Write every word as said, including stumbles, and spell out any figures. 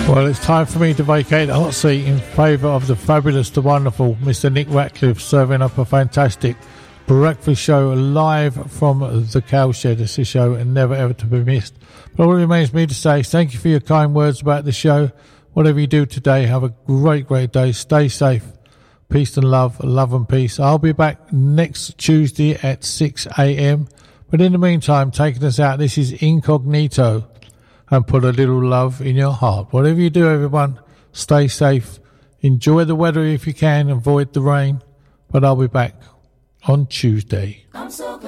Well, it's time for me to vacate the hot seat in favour of the fabulous, the wonderful Mister Nick Ratcliffe, serving up a fantastic breakfast show live from the Cowshed. It's a show and never ever to be missed. But all it remains me to say is thank you for your kind words about the show. Whatever you do today, have a great, great day. Stay safe. Peace and love, love and peace. I'll be back next Tuesday at six a.m. But in the meantime, taking us out, this is Incognito. And put a little love in your heart. Whatever you do, everyone, stay safe. Enjoy the weather if you can. Avoid the rain. But I'll be back on Tuesday. I'm so